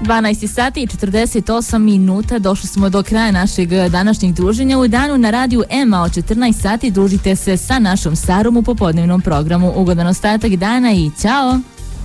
12 sati i 48 minuta. Došli smo do kraja našeg današnjeg druženja. U danu na radiju EMA od 14 sati družite se sa našom Sarom u popodnevnom programu. Ugodan ostatak dana i ćao!